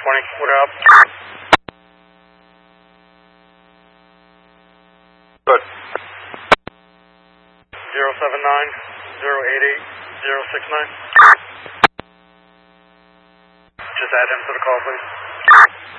What up? Good. 079-088-069. Just add him to the call, please.